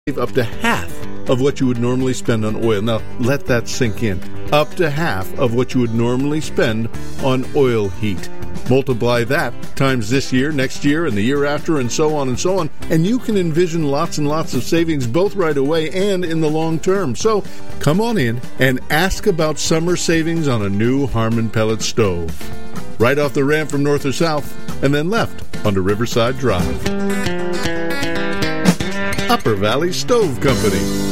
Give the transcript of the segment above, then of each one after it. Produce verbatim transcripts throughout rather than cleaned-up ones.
save up to half of what you would normally spend on oil. Now, let that sink in. Up to half of what you would normally spend on oil heat. Multiply that times this year, next year, and the year after, and so on and so on, and you can envision lots and lots of savings both right away and in the long term. So come on in and ask about summer savings on a new Harmon pellet stove. Right off the ramp from north or south, and then left onto Riverside Drive. Upper Valley Stove Company.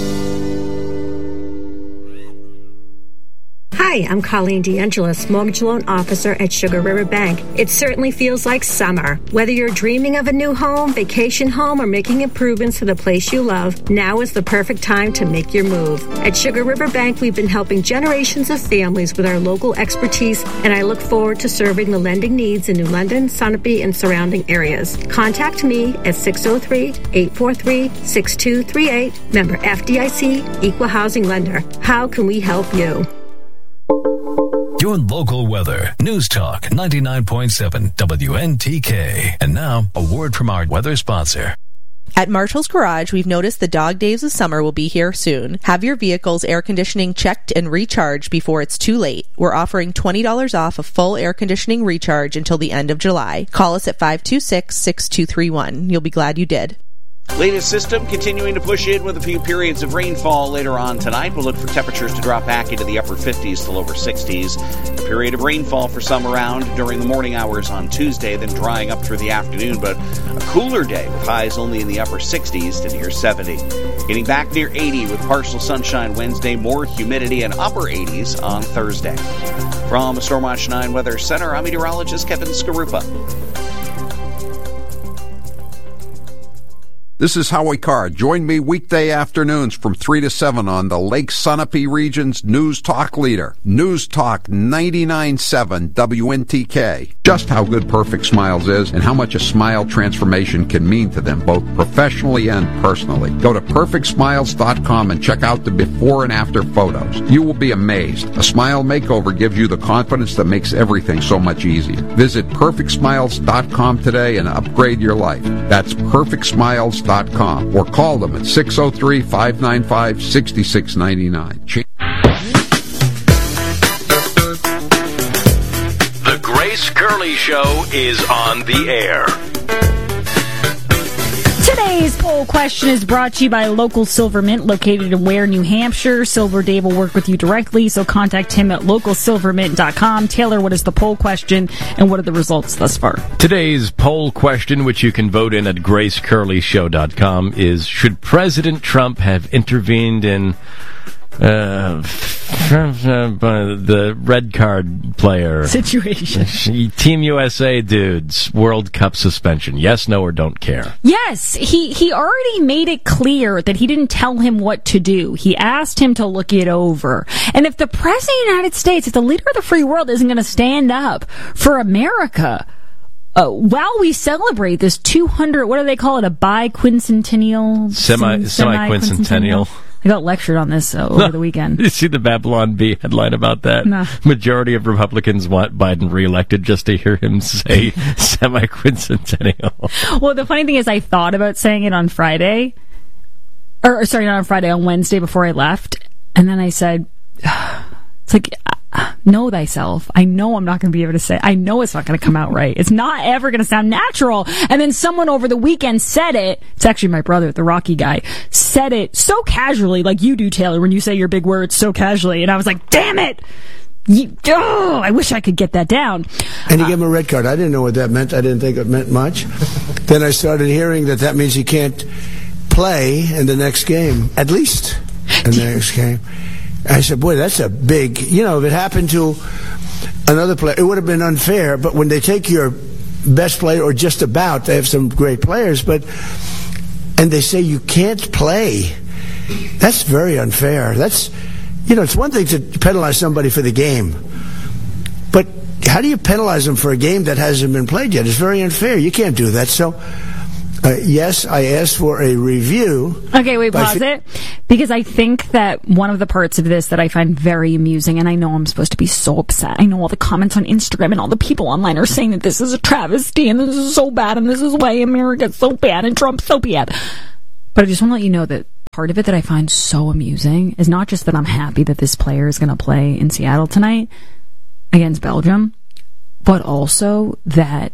Hi, I'm Colleen DeAngelis, Mortgage Loan Officer at Sugar River Bank. It certainly feels like summer. Whether you're dreaming of a new home, vacation home, or making improvements to the place you love, now is the perfect time to make your move. At Sugar River Bank, we've been helping generations of families with our local expertise, and I look forward to serving the lending needs in New London, Sunapee, and surrounding areas. Contact me at six oh three, eight four three, six two three eight, member F D I C, Equal Housing Lender. How can we help you? Your local weather. News Talk ninety-nine point seven W N T K. And now, a word from our weather sponsor. At Marshall's Garage, we've noticed the dog days of summer will be here soon. Have your vehicle's air conditioning checked and recharged before it's too late. We're offering twenty dollars off a full air conditioning recharge until the end of July. Call us at five two six, six two three one. You'll be glad you did. Latest system continuing to push in with a few periods of rainfall later on tonight. We'll look for temperatures to drop back into the upper fifties to lower sixties. A period of rainfall for some around during the morning hours on Tuesday, then drying up through the afternoon, but a cooler day with highs only in the upper sixties to near seventy. Getting back near eighty with partial sunshine Wednesday, more humidity and upper eighties on Thursday. From the Stormwatch nine Weather Center, I'm meteorologist Kevin Skarupa. This is Howie Carr. Join me weekday afternoons from three to seven on the Lake Sunapee region's News Talk leader, News Talk ninety-nine point seven W N T K. Just how good Perfect Smiles is and how much a smile transformation can mean to them, both professionally and personally. Go to perfect smiles dot com and check out the before and after photos. You will be amazed. A smile makeover gives you the confidence that makes everything so much easier. Visit perfect smiles dot com today and upgrade your life. That's perfect smiles dot com or call them at six oh three, five nine five, six six nine nine. The Grace Curley Show is on the air. Today's poll question is brought to you by Local Silver Mint, located in Ware, New Hampshire. Silver Dave will work with you directly, so contact him at local silver mint dot com. Taylor, what is the poll question, and what are the results thus far? Today's poll question, which you can vote in at grace curley show dot com, is: should President Trump have intervened in Uh, the red card player situation? Team U S A dudes, World Cup suspension. Yes, no, or don't care? Yes, he, he already made it clear that he didn't tell him what to do. He asked him to look it over. And if the President of the United States, if the leader of the free world isn't going to stand up for America, Uh, while we celebrate this two hundred, what do they call it, a biquincentennial? Semi, semi-quincentennial. I got lectured on this uh, over the weekend. Did you see the Babylon Bee headline about that? No. Majority of Republicans want Biden reelected just to hear him say semi-quincentennial. Well, the funny thing is I thought about saying it on Friday, or sorry, not on Friday, on Wednesday before I left, and then I said, it's like, know thyself. I know I'm not going to be able to say, I know it's not going to come out right. It's not ever going to sound natural. And then someone over the weekend said it. It's actually my brother, the Rocky guy, said it so casually, like you do, Taylor, when you say your big words so casually. And I was like, damn it. You, oh, I wish I could get that down. And he gave him a red card. I didn't know what that meant. I didn't think it meant much. Then I started hearing that that means he can't play in the next game, at least in the next game. I said, boy, that's a big, you know, if it happened to another player, it would have been unfair. But when they take your best player, or just about, they have some great players, but, and they say you can't play, that's very unfair. That's, you know, it's one thing to penalize somebody for the game, but how do you penalize them for a game that hasn't been played yet? It's very unfair. You can't do that. So, Uh, yes, I asked for a review. Okay, wait, pause fi- it. Because I think that one of the parts of this that I find very amusing, and I know I'm supposed to be so upset. I know all the comments on Instagram and all the people online are saying that this is a travesty and this is so bad and this is why America's so bad and Trump's so bad. But I just want to let you know that part of it that I find so amusing is not just that I'm happy that this player is going to play in Seattle tonight against Belgium, but also that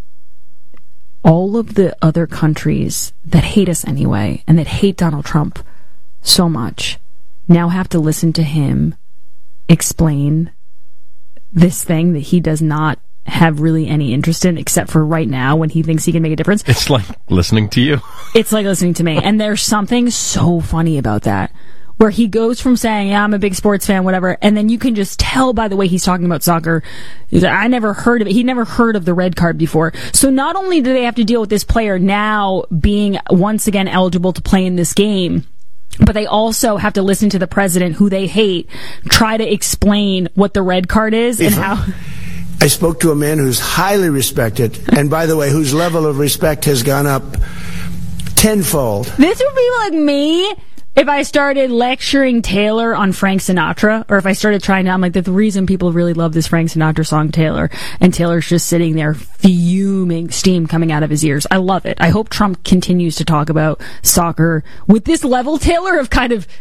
all of the other countries that hate us anyway and that hate Donald Trump so much now have to listen to him explain this thing that he does not have really any interest in, except for right now when he thinks he can make a difference. It's like listening to you. It's like listening to me. And there's something so funny about that, where he goes from saying, yeah, I'm a big sports fan, whatever, and then you can just tell by the way he's talking about soccer, I never heard of it. He never heard of the red card before. So not only do they have to deal with this player now being once again eligible to play in this game, but they also have to listen to the president, who they hate, try to explain what the red card is and how... I spoke to a man who's highly respected, and by the way, whose level of respect has gone up tenfold. This would be like me if I started lecturing Taylor on Frank Sinatra, or if I started trying to, I'm like, the reason people really love this Frank Sinatra song, Taylor, and Taylor's just sitting there fuming, steam coming out of his ears. I love it. I hope Trump continues to talk about soccer with this level, Taylor, of kind of...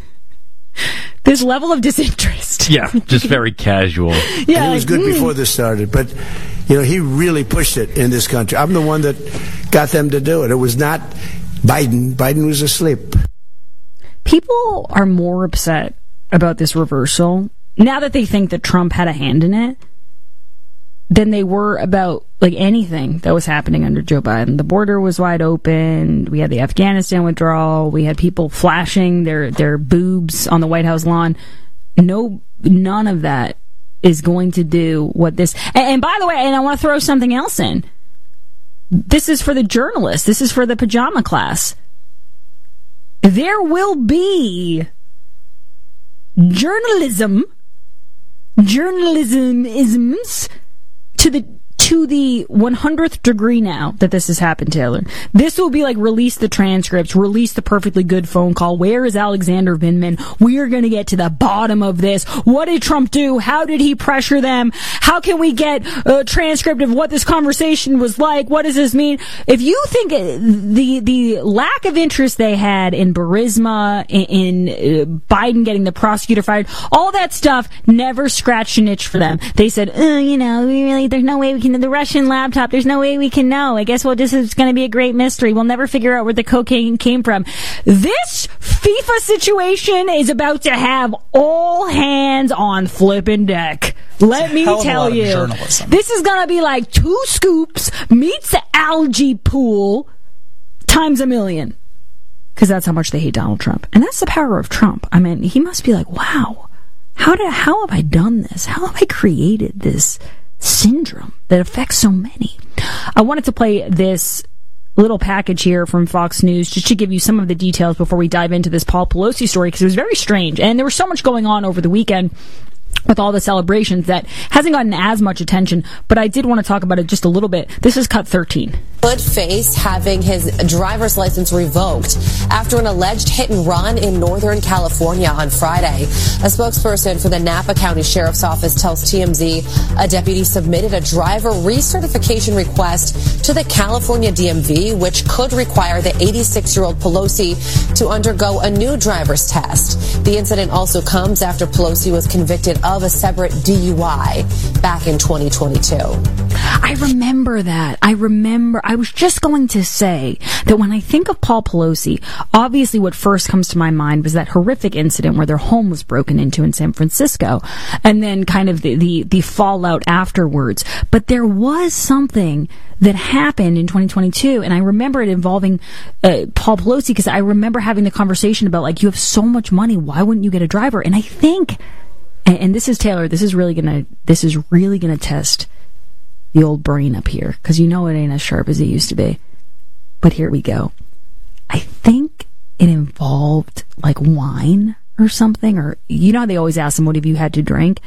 this level of disinterest. Yeah, just very casual. Yeah, and he was good mm. before this started, but you know, he really pushed it in this country. I'm the one that got them to do it. It was not Biden. Biden was asleep. People are more upset about this reversal now that they think that Trump had a hand in it than they were about like anything that was happening under Joe Biden. The border was wide open. We had the Afghanistan withdrawal. We had people flashing their, their boobs on the White House lawn. No, none of that is going to do what this... And, and by the way, and I want to throw something else in. This is for the journalists. This is for the pajama class. There will be journalism, journalism-isms to the to the one hundredth degree now that this has happened, Taylor. This will be like release the transcripts, release the perfectly good phone call. Where is Alexander Vindman? We are going to get to the bottom of this. What did Trump do? How did he pressure them? How can we get a transcript of what this conversation was like? What does this mean? If you think the the lack of interest they had in Burisma, in, in uh, Biden getting the prosecutor fired, all that stuff never scratched an itch for them. They said, oh, you know, we really, there's no way we can, the Russian laptop, there's no way we can know. I guess well, this is going to be a great mystery. We'll never figure out where the cocaine came from. This FIFA situation is about to have all hands on flipping deck. Let me tell you, this is going to be like two scoops meets the algae pool times a million. Because that's how much they hate Donald Trump. And that's the power of Trump. I mean, he must be like, wow, how did, how have I done this? How have I created this syndrome that affects so many? I wanted to play this little package here from Fox News just to give you some of the details before we dive into this Paul Pelosi story, because it was very strange. And there was so much going on over the weekend with all the celebrations that hasn't gotten as much attention, but I did want to talk about it just a little bit. This is cut thirteen. Could face having his driver's license revoked after an alleged hit and run in Northern California on Friday. A spokesperson for the Napa County Sheriff's Office tells T M Z a deputy submitted a driver recertification request to the California D M V, which could require the eighty-six-year-old Pelosi to undergo a new driver's test. The incident also comes after Pelosi was convicted of a separate D U I back in twenty twenty-two. I remember that. I remember. I was just going to say that when I think of Paul Pelosi, obviously what first comes to my mind was that horrific incident where their home was broken into in San Francisco, and then kind of the, the, the fallout afterwards. But there was something that happened in twenty twenty-two, and I remember it involving uh, Paul Pelosi, because I remember having the conversation about, like, you have so much money, why wouldn't you get a driver? And I think, and, and this is Taylor, this is really gonna, this is really gonna test the old brain up here, because you know it ain't as sharp as it used to be. But here we go. I think it involved like wine or something, or you know how they always ask them, what have you had to drink?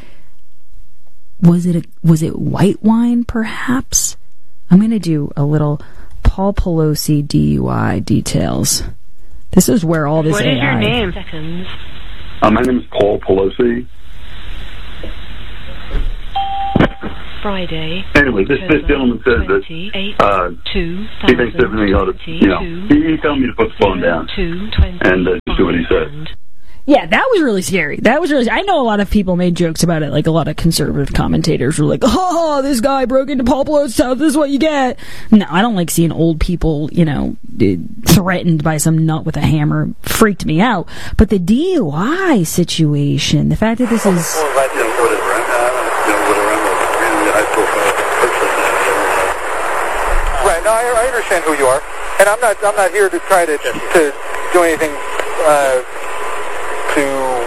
Was it a, was it white wine perhaps? I'm going to do a little Paul Pelosi D U I details. This is where all this what A I... What is your name? Seconds. Uh, my name is Paul Pelosi. Friday. Anyway, this, this gentleman says that uh, he thinks everything ought to, you know, he, he's telling me to put the phone down. And uh, see what he said. Yeah, that was really scary. That was really. I know a lot of people made jokes about it. Like a lot of conservative commentators were like, "Oh, this guy broke into Paul Pelosi's house. This is what you get." No, I don't like seeing old people, you know, threatened by some nut with a hammer. Freaked me out. But the D U I situation, the fact that this is. Right. No, I, I understand who you are, and I'm not. I'm not here to try to to do anything. Uh, to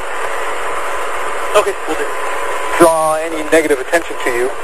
okay, we'll do. Draw any negative attention to you.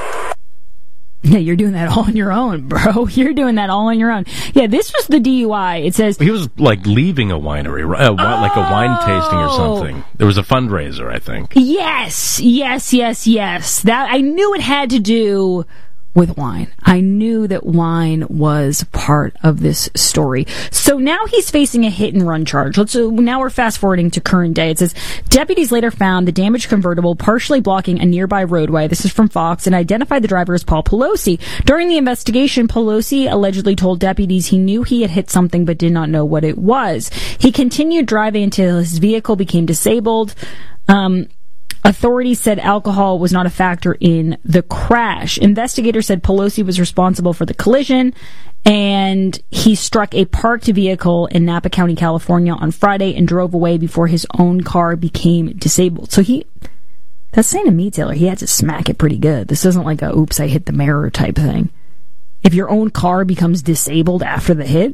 Yeah, you're doing that all on your own, bro. You're doing that all on your own. Yeah, this was the D U I. It says he was like leaving a winery, uh, oh. like a wine tasting or something. There was a fundraiser, I think. Yes, yes, yes, yes. That I knew it had to do with wine. I knew that wine was part of this story. So now he's facing a hit and run charge. Let's uh, now we're fast forwarding to current day. It says deputies later found the damaged convertible partially blocking a nearby roadway. This is from Fox, and identified the driver as Paul Pelosi. During the investigation, Pelosi allegedly told deputies he knew he had hit something but did not know what it was. He continued driving until his vehicle became disabled. Um, Authorities said alcohol was not a factor in the crash. Investigators said Pelosi was responsible for the collision, and he struck a parked vehicle in Napa County, California on Friday and drove away before his own car became disabled. So he, that's saying to me, Taylor, he had to smack it pretty good. This isn't like a oops, I hit the mirror type thing. If your own car becomes disabled after the hit,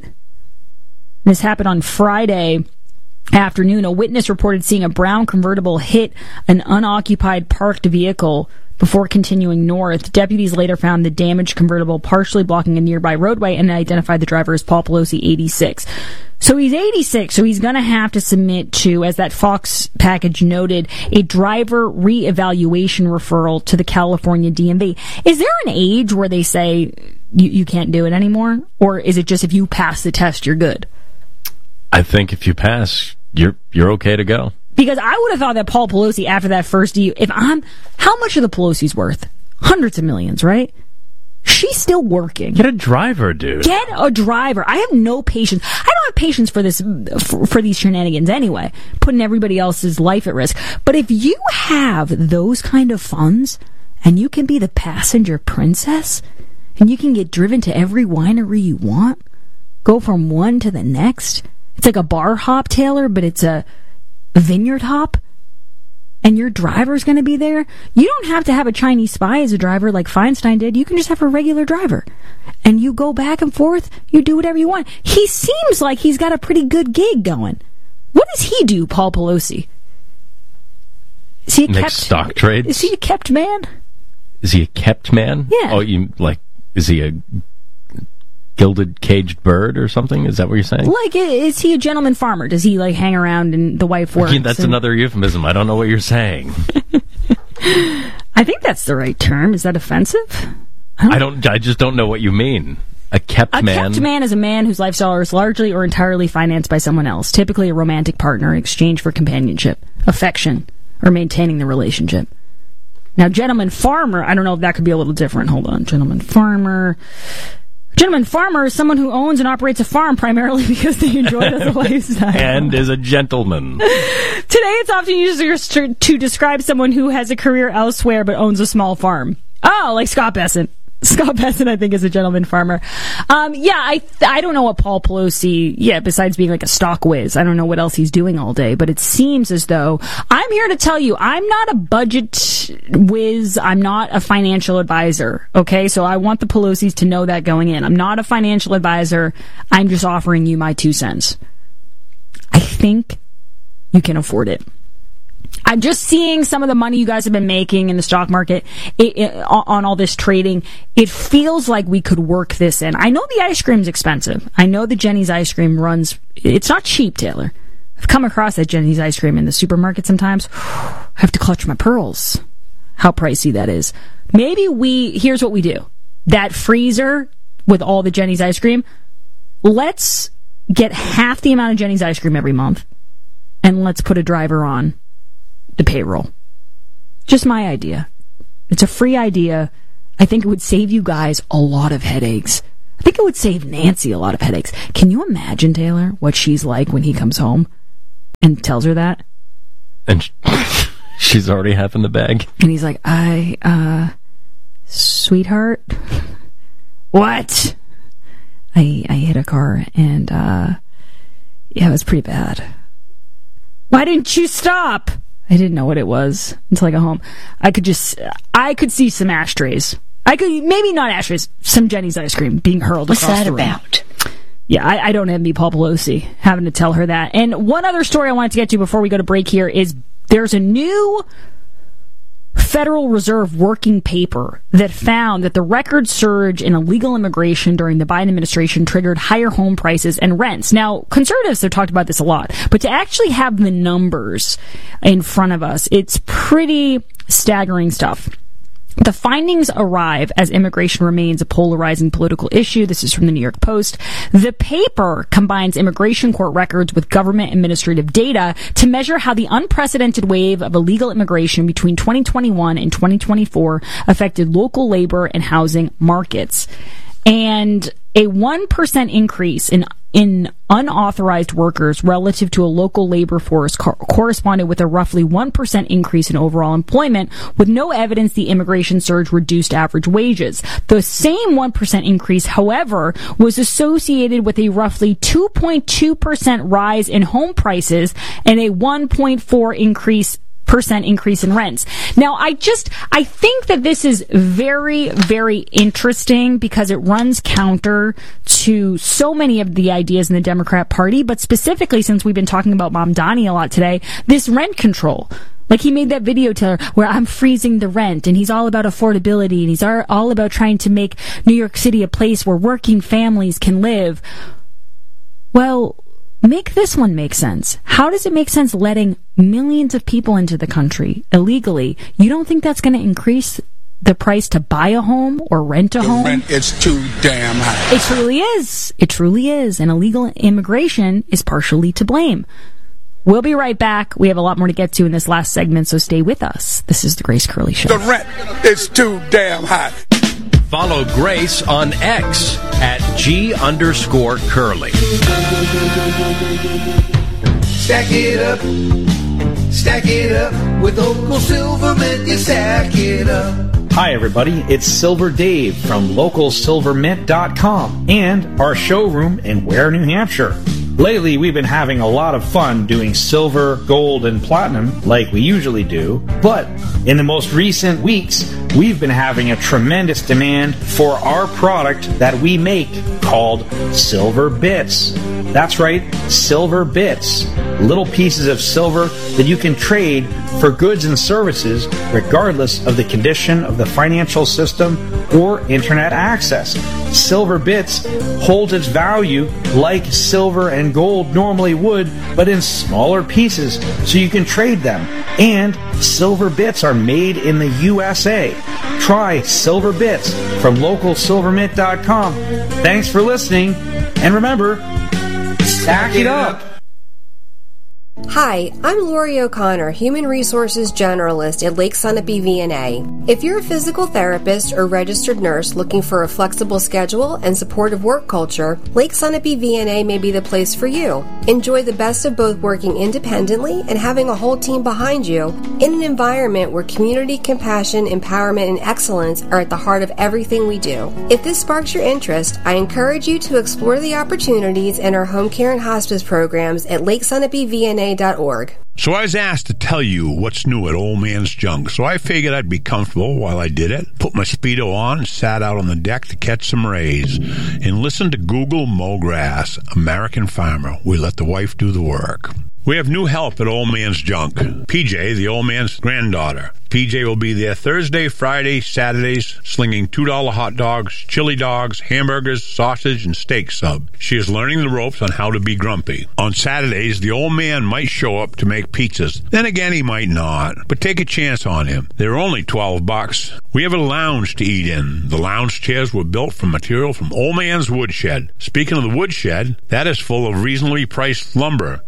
this happened on Friday afternoon. A witness reported seeing a brown convertible hit an unoccupied parked vehicle before continuing north. Deputies later found the damaged convertible partially blocking a nearby roadway and identified the driver as Paul Pelosi, eighty-six. So he's eighty-six, so he's going to have to submit to, as that Fox package noted, a driver reevaluation referral to the California D M V. Is there an age where they say you, you can't do it anymore? Or is it just if you pass the test, you're good? I think if you pass, you're you're okay to go. Because I would have thought that Paul Pelosi, after that first D U, if I'm, how much are the Pelosi's worth? Hundreds of millions, right? She's still working. Get a driver, dude. Get a driver. I have no patience. I don't have patience for this, for, for these shenanigans anyway, putting everybody else's life at risk. But if you have those kind of funds, and you can be the passenger princess, and you can get driven to every winery you want, go from one to the next. It's like a bar hop, Taylor, but it's a vineyard hop, and your driver's going to be there. You don't have to have a Chinese spy as a driver like Feinstein did. You can just have a regular driver, and you go back and forth. You do whatever you want. He seems like he's got a pretty good gig going. What does he do, Paul Pelosi? Is he a Makes kept stock trades? Is he a kept man? Is he a kept man? Yeah. Oh, you like? Is he a gilded caged bird or something? Is that what you're saying? Like, is he a gentleman farmer? Does he like hang around and the wife works? Again, that's and... another euphemism. I don't know what you're saying. I think that's the right term. Is that offensive? I don't. I, don't, I just don't know what you mean. A kept a man. A kept man is a man whose lifestyle is largely or entirely financed by someone else, typically a romantic partner, in exchange for companionship, affection, or maintaining the relationship. Now, gentleman farmer, I don't know if that could be a little different. Hold on. Gentleman farmer. Gentleman farmer is someone who owns and operates a farm primarily because they enjoy the lifestyle. And is a gentleman. Today it's often used to, to describe someone who has a career elsewhere but owns a small farm. Oh, like Scott Bessent. Scott Bessent, I think, is a gentleman farmer. Um, yeah, I I don't know what Paul Pelosi, yeah, besides being like a stock whiz, I don't know what else he's doing all day, but it seems as though, I'm here to tell you, I'm not a budget whiz, I'm not a financial advisor, okay? So I want the Pelosi's to know that going in. I'm not a financial advisor, I'm just offering you my two cents. I think you can afford it. I'm just seeing some of the money you guys have been making in the stock market it, it, on all this trading. It feels like we could work this in. I know the ice cream's expensive. I know the Jenny's ice cream runs. It's not cheap, Taylor. I've come across that Jenny's ice cream in the supermarket sometimes. I have to clutch my pearls. How pricey that is. Maybe we, here's what we do. That freezer with all the Jenny's ice cream, let's get half the amount of Jenny's ice cream every month, and let's put a driver on the payroll. Just my idea. It's a free idea. I think it would save you guys a lot of headaches. I think it would save Nancy a lot of headaches. Can you imagine, Taylor, what she's like when he comes home? and tells her that. And sh- she's already half in the bag. And he's like, I, uh, sweetheart, what? I, I hit a car and, uh, yeah, it was pretty bad. Why didn't you stop? I didn't know what it was until I got home. I could just, I could see some ashtrays. I could, maybe not ashtrays, some Jenny's ice cream being hurled What's across that the room. about? Yeah, I, I don't envy Paul Pelosi having to tell her that. And one other story I wanted to get to before we go to break here is there's a new Federal Reserve working paper that found that the record surge in illegal immigration during the Biden administration triggered higher home prices and rents. Now, conservatives have talked about this a lot, but to actually have the numbers in front of us, it's pretty staggering stuff. The findings arrive as immigration remains a polarizing political issue. This is from the New York Post. The paper combines immigration court records with government administrative data to measure how the unprecedented wave of illegal immigration between twenty twenty-one and twenty twenty-four affected local labor and housing markets. And a one percent increase in in unauthorized workers relative to a local labor force co- corresponded with a roughly one percent increase in overall employment, with no evidence the immigration surge reduced average wages. The same one percent increase, however, was associated with a roughly two point two percent rise in home prices and a one point four increase percent increase in rents. Now, I just, I think that this is very, very interesting because it runs counter to so many of the ideas in the Democrat Party, but specifically since we've been talking about Mamdani a lot today, this rent control. Like, he made that video to her where I'm freezing the rent, and he's all about affordability, and he's all about trying to make New York City a place where working families can live. Well, make this one make sense. How does it make sense letting millions of people into the country illegally? You don't think that's going to increase the price to buy a home or rent a the home? Rent is too damn high. It truly is. It truly is. And illegal immigration is partially to blame. We'll be right back. We have a lot more to get to in this last segment, so stay with us. This is the Grace Curley Show. The rent is too damn high. Follow Grace on X at G underscore Curly. Stack it up, stack it up, with Local Silvermint, you stack it up. Hi everybody, it's Silver Dave from local silver mint dot com and our showroom in Ware, New Hampshire. Lately, we've been having a lot of fun doing silver, gold, and platinum like we usually do, but in the most recent weeks, we've been having a tremendous demand for our product that we make called Silver Bits. That's right, Silver Bits. Little pieces of silver that you can trade for goods and services regardless of the condition of the financial system or internet access. Silver Bits holds its value like silver and gold normally would, but in smaller pieces so you can trade them. And Silver Bits are made in the U S A. Try Silver Bits from local silver mint dot com. Thanks for listening, and remember, stack it up. Hi, I'm Lori O'Connor, Human Resources Generalist at Lake Sunapee V N A. If you're a physical therapist or registered nurse looking for a flexible schedule and supportive work culture, Lake Sunapee V N A may be the place for you. Enjoy the best of both working independently and having a whole team behind you in an environment where community, compassion, empowerment, and excellence are at the heart of everything we do. If this sparks your interest, I encourage you to explore the opportunities in our home care and hospice programs at lake sunapee v n a dot org. So I was asked to tell you what's new at Old Man's Junk, so I figured I'd be comfortable while I did it. Put my Speedo on and sat out on the deck to catch some rays and listen to Google Mograss, American Farmer. We let the wife do the work. We have new help at Old Man's Junk. P J, the old man's granddaughter. P J will be there Thursday, Friday, Saturdays, slinging two dollar hot dogs, chili dogs, hamburgers, sausage, and steak sub. She is learning the ropes on how to be grumpy. On Saturdays, the old man might show up to make pizzas. Then again, he might not. But take a chance on him. They're only twelve bucks. We have a lounge to eat in. The lounge chairs were built from material from Old Man's Woodshed. Speaking of the woodshed, that is full of reasonably priced lumber.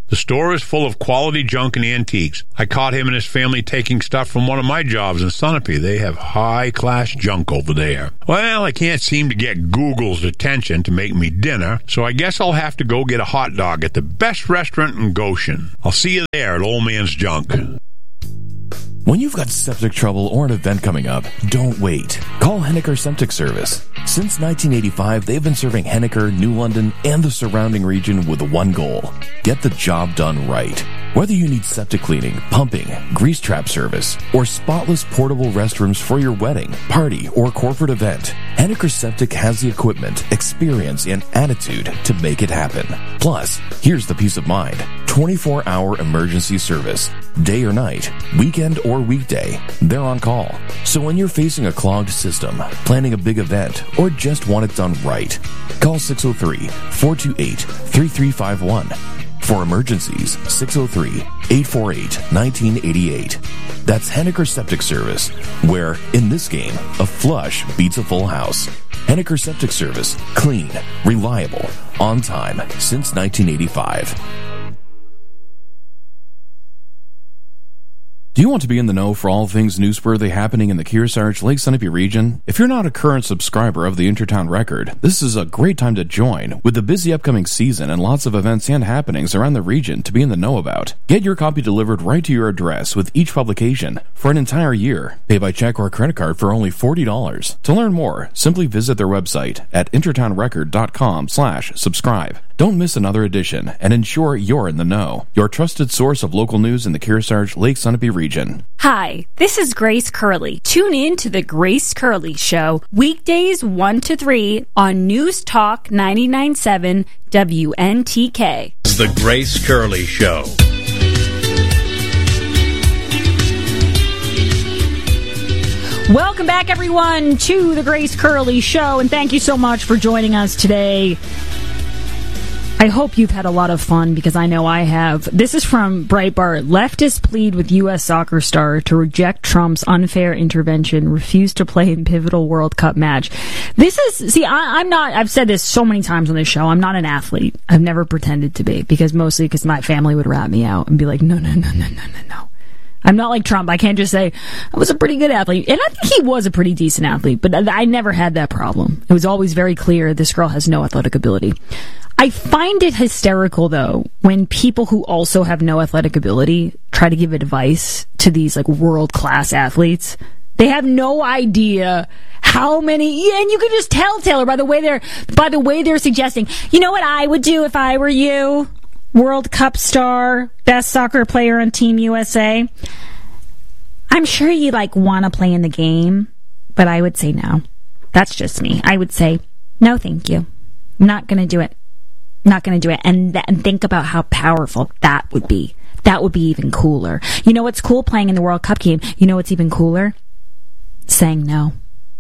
The store is full of quality junk and antiques. I caught him and his family taking stuff from one of my jobs in Sunapee. They have high-class junk over there. Well, I can't seem to get Google's attention to make me dinner, so I guess I'll have to go get a hot dog at the best restaurant in Goshen. I'll see you there at Old Man's Junk. When you've got septic trouble or an event coming up, don't wait. Call Henniker Septic Service. Since nineteen eighty-five, they've been serving Henniker, New London, and the surrounding region with one goal: get the job done right. Whether you need septic cleaning, pumping, grease trap service, or spotless portable restrooms for your wedding, party, or corporate event, Henniker Septic has the equipment, experience, and attitude to make it happen. Plus, here's the peace of mind: twenty-four hour emergency service. Day or night, weekend or weekday, they're on call. So when you're facing a clogged system, planning a big event, or just want it done right, call six oh three, four two eight, three three five one. For emergencies, six oh three, eight four eight, one nine eight eight. That's Henniker Septic Service, where, in this game, a flush beats a full house. Henniker Septic Service. Clean, reliable, on time, since nineteen eighty-five. Do you want to be in the know for all things newsworthy happening in the Kearsarge Lake Sunapee region? If you're not a current subscriber of the Intertown Record, this is a great time to join, with the busy upcoming season and lots of events and happenings around the region to be in the know about. Get your copy delivered right to your address with each publication for an entire year. Pay by check or credit card for only forty dollars. To learn more, simply visit their website at intertownrecord.com slash subscribe. Don't miss another edition and ensure you're in the know. Your trusted source of local news in the Kearsarge Lake Sunapee region. Hi, this is Grace Curley. Tune in to the Grace Curley Show, weekdays one to three on News Talk ninety-nine point seven W N T K. The Grace Curley Show. Welcome back, everyone, to the Grace Curley Show, and thank you so much for joining us today. I hope you've had a lot of fun, because I know I have. This is from Breitbart. Leftists plead with U S soccer star to reject Trump's unfair intervention, refuse to play in pivotal World Cup match. This is, see, I, I'm not, I've said this so many times on this show, I'm not an athlete. I've never pretended to be, because mostly because my family would rat me out and be like, no, no, no, no, no, no, no. I'm not like Trump. I can't just say, I was a pretty good athlete. And I think he was a pretty decent athlete, but I never had that problem. It was always very clear this girl has no athletic ability. I find it hysterical, though, when people who also have no athletic ability try to give advice to these, like, world-class athletes. They have no idea how many, yeah, and you can just tell, Taylor, by the way they're, by the way they're suggesting, you know what I would do if I were you? World Cup star, best soccer player on Team U S A. I'm sure you, like, want to play in the game, but I would say no. That's just me. I would say, no, thank you. I'm not going to do it. Not going to do it. And, th- and think about how powerful that would be. That would be even cooler. You know what's cool? Playing in the World Cup game. You know what's even cooler? Saying no.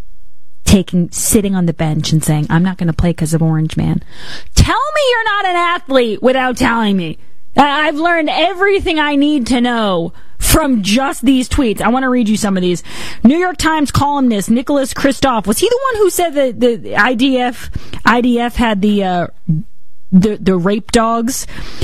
Taking, sitting on the bench and saying, I'm not going to play because of Orange Man. Tell me you're not an athlete without telling me. I've learned everything I need to know from just these tweets. I want to read you some of these. New York Times columnist Nicholas Kristof. Was he the one who said that the I D F I D F had the uh, the the rape dogs?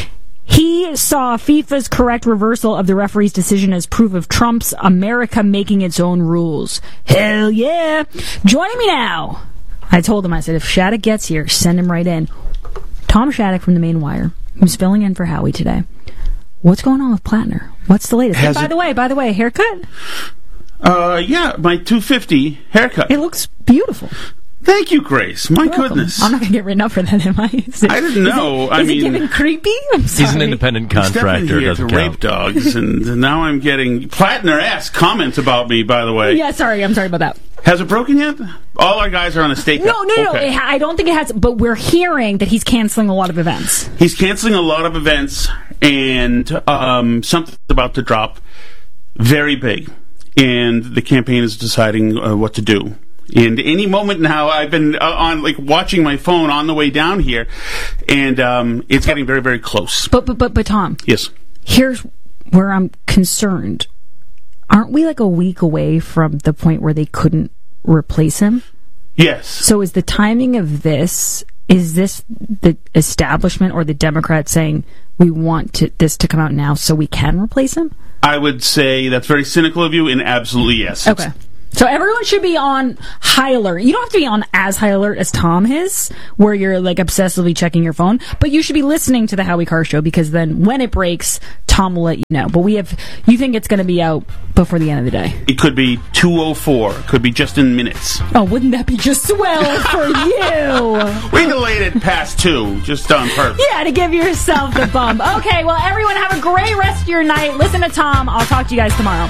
He saw FIFA's correct reversal of the referee's decision as proof of Trump's America making its own rules. Hell yeah! Joining me now, I told him, I said, if Shattuck gets here, send him right in. Tom Shattuck from the Main Wire, who's filling in for Howie today. What's going on with Plattner? What's the latest? And by it, the way, by the way, haircut? Uh, yeah, my two fifty haircut. It looks beautiful. Thank you, Grace. My You're goodness. Welcome. I'm not going to get written up for that, am I? It, I didn't know. Is it, I is mean, it giving creepy? I'm sorry. He's an independent contractor. He's doesn't to count. rape dogs, and now I'm getting Plattner-esque comments about me, by the way. Yeah, sorry. I'm sorry about that. Has it broken yet? All our guys are on a stake. No, no, no. okay. no. I don't think it has, but we're hearing that he's canceling a lot of events. He's canceling a lot of events, and um, something's about to drop very big, and the campaign is deciding uh, what to do. And any moment now, I've been uh, on like watching my phone on the way down here, and um, it's getting very, very close. But, but, but, but, Tom. Yes. Here's where I'm concerned. Aren't we like a week away from the point where they couldn't replace him? Yes. So is the timing of this is this the establishment or the Democrats saying we want to, this to come out now so we can replace him? I would say that's very cynical of you, and absolutely yes. Okay. So everyone should be on high alert. You don't have to be on as high alert as Tom is, where you're like obsessively checking your phone, but you should be listening to the Howie Carr Show, because then when it breaks, Tom will let you know. But we have, you think it's going to be out before the end of the day? It could be two oh four. It could be just in minutes. Oh, wouldn't that be just swell for you? We delayed it past two, just on purpose. Yeah, to give yourself the bump. Okay, well, everyone have a great rest of your night. Listen to Tom. I'll talk to you guys tomorrow.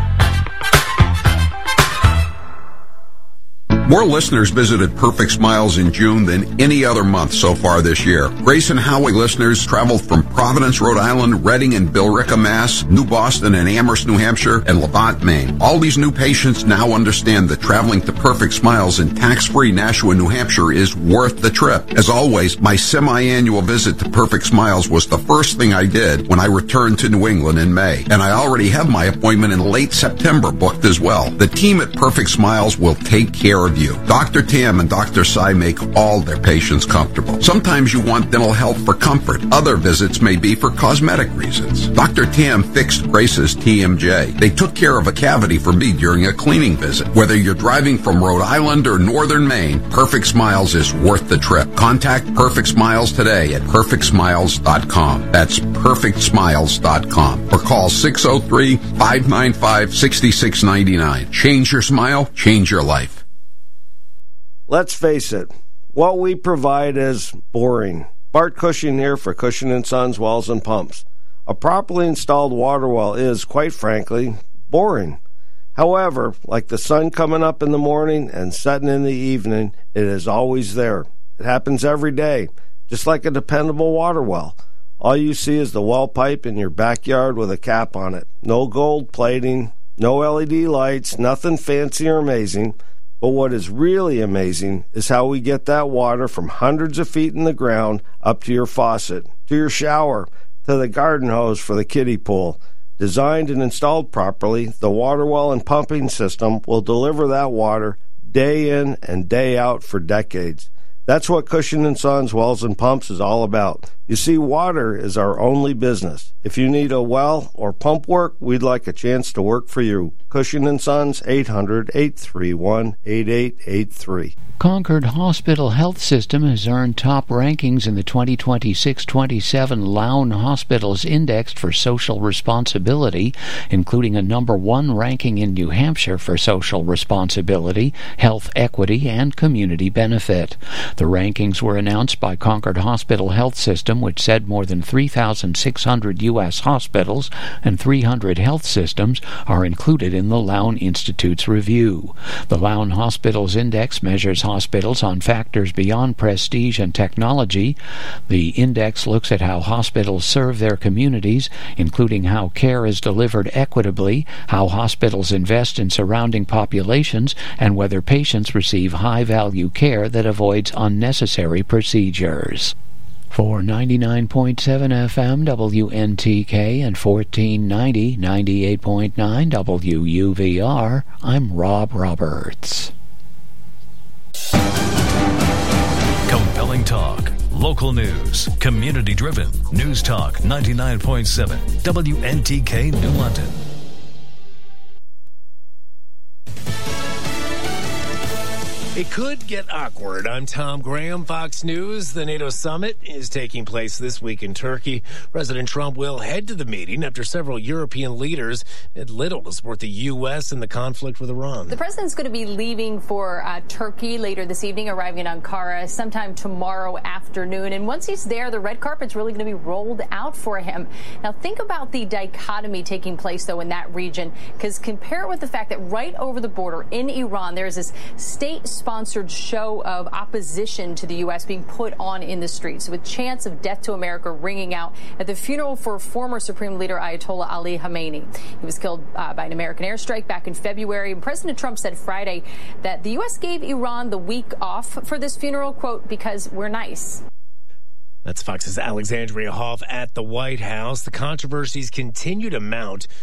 More listeners visited Perfect Smiles in June than any other month so far this year. Grace and Howie listeners traveled from Providence, Rhode Island, Reading and Billerica, Mass., New Boston and Amherst, New Hampshire, and Levant, Maine. All these new patients now understand that traveling to Perfect Smiles in tax-free Nashua, New Hampshire is worth the trip. As always, my semi-annual visit to Perfect Smiles was the first thing I did when I returned to New England in May. And I already have my appointment in late September booked as well. The team at Perfect Smiles will take care of you. Doctor Tam and Doctor Sai make all their patients comfortable. Sometimes you want dental health for comfort. Other visits may be for cosmetic reasons. Doctor Tam fixed Grace's T M J. They took care of a cavity for me during a cleaning visit. Whether you're driving from Rhode Island or northern Maine, Perfect Smiles is worth the trip. Contact Perfect Smiles today at perfect smiles dot com. That's perfect smiles dot com. Or call six oh three, five nine five, six six nine nine. Change your smile, change your life. Let's face it, what we provide is boring. Bart Cushing here for Cushing and Sons Wells and Pumps. A properly installed water well is, quite frankly, boring. However, like the sun coming up in the morning and setting in the evening, it is always there. It happens every day, just like a dependable water well. All you see is the well pipe in your backyard with a cap on it. No gold plating, no L E D lights, nothing fancy or amazing. But what is really amazing is how we get that water from hundreds of feet in the ground up to your faucet, to your shower, to the garden hose for the kiddie pool. Designed and installed properly, the water well and pumping system will deliver that water day in and day out for decades. That's what Cushing and Sons Wells and Pumps is all about. You see, water is our only business. If you need a well or pump work, we'd like a chance to work for you. Cushing and Sons, eight hundred, eight three one, eight eight eight three. Concord Hospital Health System has earned top rankings in the twenty twenty-six twenty-seven Lown Hospitals Index for Social Responsibility, including a number one ranking in New Hampshire for social responsibility, health equity, and community benefit. The rankings were announced by Concord Hospital Health System, which said more than three thousand six hundred U S hospitals and three hundred health systems are included in the Lown Institute's review. The Lown Hospitals Index measures hospitals on factors beyond prestige and technology. The index looks at how hospitals serve their communities, including how care is delivered equitably, how hospitals invest in surrounding populations, and whether patients receive high-value care that avoids unnecessary procedures. For ninety-nine point seven F M W N T K and fourteen ninety, ninety-eight point nine W U V R, I'm Rob Roberts. Compelling talk, local news, community-driven. News Talk ninety-nine point seven W N T K New London. It could get awkward. I'm Tom Graham, Fox News. The NATO summit is taking place this week in Turkey. President Trump will head to the meeting after several European leaders did little to support the U S in the conflict with Iran. The president's going to be leaving for uh, Turkey later this evening, arriving in Ankara sometime tomorrow afternoon. And once he's there, the red carpet's really going to be rolled out for him. Now, think about the dichotomy taking place, though, in that region, because compare it with the fact that right over the border in Iran, there's this state-sponsored sponsored show of opposition to the U S being put on in the streets, with chants of death to America ringing out at the funeral for former Supreme Leader Ayatollah Ali Khamenei. He was killed uh, by an American airstrike back in February. And President Trump said Friday that the U S gave Iran the week off for this funeral, quote, because we're nice. That's Fox's Alexandria Hoff at the White House. The controversies continue to mount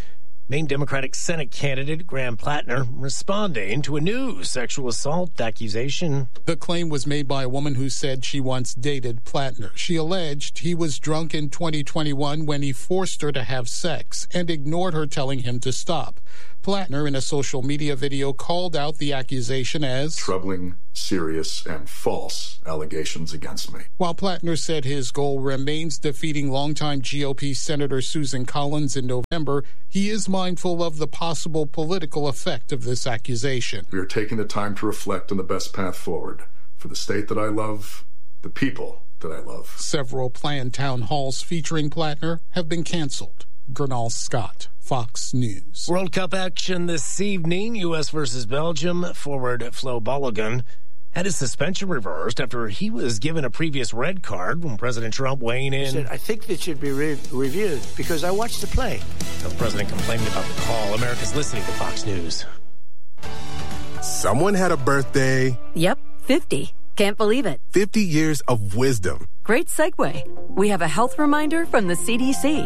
Maine Democratic Senate candidate Graham Plattner responding to a new sexual assault accusation. The claim was made by a woman who said she once dated Plattner. She alleged he was drunk in twenty twenty-one when he forced her to have sex and ignored her telling him to stop. Plattner, in a social media video, called out the accusation as troubling, serious, and false allegations against me. While Plattner said his goal remains defeating longtime G O P Senator Susan Collins in November, he is mindful of the possible political effect of this accusation. We are taking the time to reflect on the best path forward for the state that I love, the people that I love. Several planned town halls featuring Plattner have been canceled. Gernal Scott, Fox News. World Cup action this evening. U S versus Belgium. Forward Flo Balogun had his suspension reversed after he was given a previous red card when President Trump weighing in. He said, I think that should be re- reviewed because I watched the play. The president complaining about the call. America's listening to Fox News. Someone had a birthday. Yep, fifty. Can't believe it. fifty years of wisdom. Great segue. We have a health reminder from the C D C.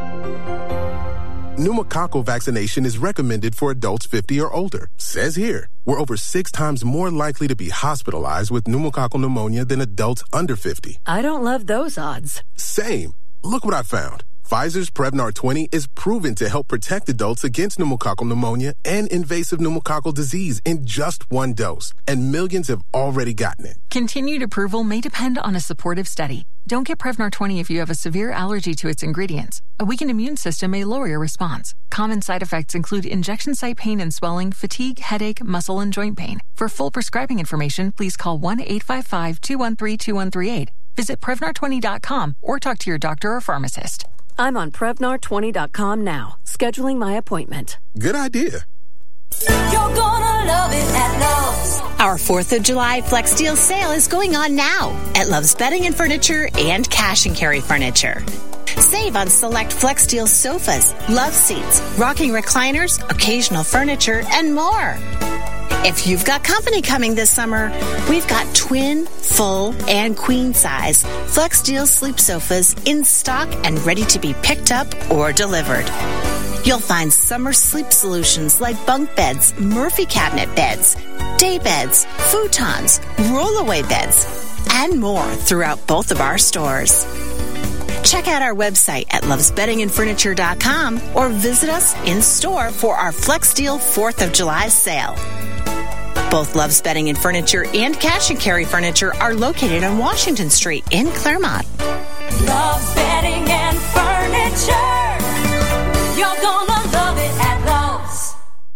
Pneumococcal vaccination is recommended for adults fifty or older. Says here, we're over six times more likely to be hospitalized with pneumococcal pneumonia than adults under fifty. I don't love those odds. Same. Look what I found. Pfizer's Prevnar twenty is proven to help protect adults against pneumococcal pneumonia and invasive pneumococcal disease in just one dose, and millions have already gotten it. Continued approval may depend on a supportive study. Don't get Prevnar twenty if you have a severe allergy to its ingredients. A weakened immune system may lower your response. Common side effects include injection site pain and swelling, fatigue, headache, muscle, and joint pain. For full prescribing information, please call one eight five five, two one three, two one three eight. Visit Prevnar twenty dot com or talk to your doctor or pharmacist. I'm on Prevnar twenty dot com now, scheduling my appointment. Good idea. You're gonna love it at Love's. Our fourth of July Flex Deal sale is going on now at Love's Bedding and Furniture and Cash and Carry Furniture. Save on select Flex Deal sofas, love seats, rocking recliners, occasional furniture, and more. If you've got company coming this summer, we've got twin, full, and queen size Flex Deal sleep sofas in stock and ready to be picked up or delivered. You'll find summer sleep solutions like bunk beds, Murphy cabinet beds, day beds, futons, rollaway beds, and more throughout both of our stores. Check out our website at loves bedding and furniture dot com or visit us in store for our Flex Deal fourth of July sale. Both Love's Bedding and Furniture and Cash and Carry Furniture are located on Washington Street in Claremont. Love's Bedding and Furniture. You're gonna love it at Love's.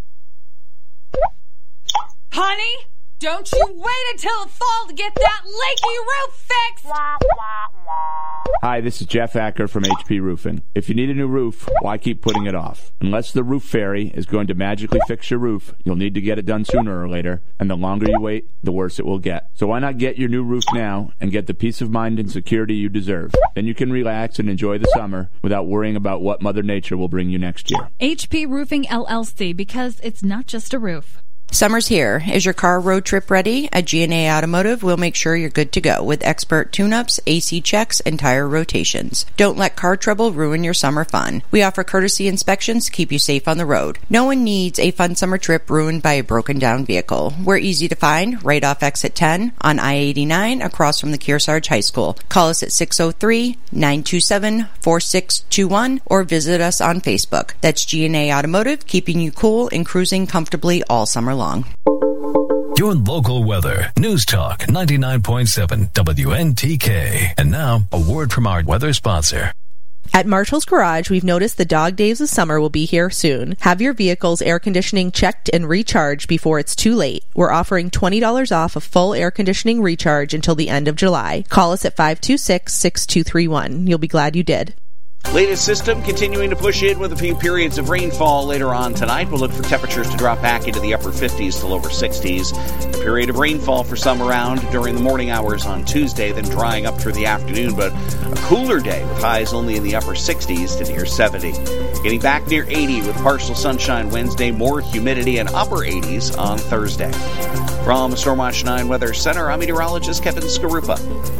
Honey, don't you wait until the fall to get that leaky roof fixed. Hi, this is Jeff Acker from H P Roofing. If you need a new roof, why keep putting it off? Unless the roof fairy is going to magically fix your roof, you'll need to get it done sooner or later, and the longer you wait, the worse it will get. So why not get your new roof now and get the peace of mind and security you deserve? Then you can relax and enjoy the summer without worrying about what Mother Nature will bring you next year. H P Roofing L L C, because it's not just a roof. Summer's here. Is your car road trip ready? At G and A Automotive, we'll make sure you're good to go with expert tune-ups, A C checks, and tire rotations. Don't let car trouble ruin your summer fun. We offer courtesy inspections to keep you safe on the road. No one needs a fun summer trip ruined by a broken-down vehicle. We're easy to find right off exit ten on I eighty-nine across from the Kearsarge High School. Call us at six oh three, nine two seven, four six two one or visit us on Facebook. That's G and A Automotive, keeping you cool and cruising comfortably all summer long. Long. Your local weather. News Talk ninety-nine point seven W N T K. And now, a word from our weather sponsor. At Marshall's Garage, we've noticed the dog days of summer will be here soon. Have your vehicle's air conditioning checked and recharged before it's too late. We're offering twenty dollars off a full air conditioning recharge until the end of July. Call us at five two six, six two three one. You'll be glad you did. Latest system continuing to push in with a few periods of rainfall later on tonight. We'll look for temperatures to drop back into the upper fifties to lower sixties. A period of rainfall for some around during the morning hours on Tuesday, then drying up through the afternoon, but a cooler day with highs only in the upper sixties to near seventy. Getting back near eighty with partial sunshine Wednesday, more humidity, and upper eighties on Thursday. From Stormwatch nine Weather Center, I'm meteorologist Kevin Skarupa.